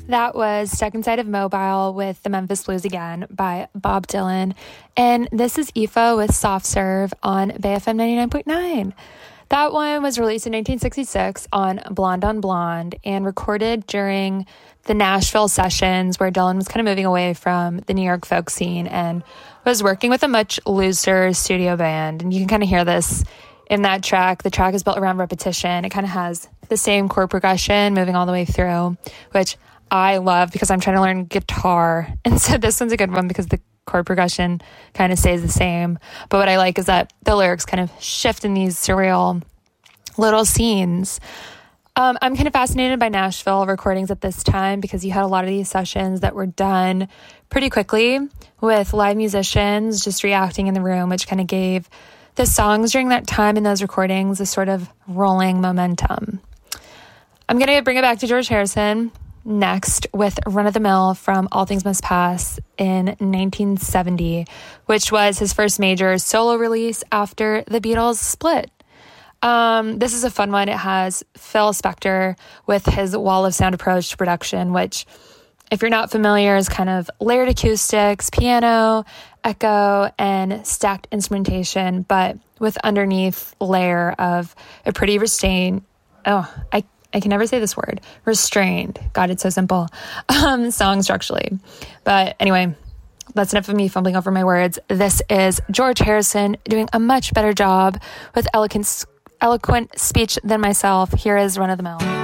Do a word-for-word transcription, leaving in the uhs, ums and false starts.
That was Stuck Inside of Mobile with the Memphis Blues Again by Bob Dylan. And this is Aoife with Soft Serve on Bay F M ninety-nine point nine. That one was released in nineteen sixty-six on Blonde on Blonde and recorded during the Nashville sessions where Dylan was kind of moving away from the New York folk scene and was working with a much looser studio band. And you can kind of hear this in that track. The track is built around repetition. It kind of has the same chord progression moving all the way through, which I love because I'm trying to learn guitar. And so this one's a good one because the chord progression kind of stays the same. But what I like is that the lyrics kind of shift in these surreal little scenes. Um, I'm kind of fascinated by Nashville recordings at this time because you had a lot of these sessions that were done pretty quickly with live musicians just reacting in the room, which kind of gave the songs during that time in those recordings a sort of rolling momentum. I'm going to bring it back to George Harrison next with Run of the Mill from All Things Must Pass in nineteen seventy, which was his first major solo release after the Beatles split. Um, this is a fun one. It has Phil Spector with his wall of sound approach to production, which, if you're not familiar, is kind of layered acoustics, piano, echo, and stacked instrumentation, but with underneath layer of a pretty restrained, oh, I I can never say this word, restrained. God, it's so simple. Um, song structurally. But anyway, that's enough of me fumbling over my words. This is George Harrison doing a much better job with eloquent, eloquent speech than myself. Here is Run of the Mill.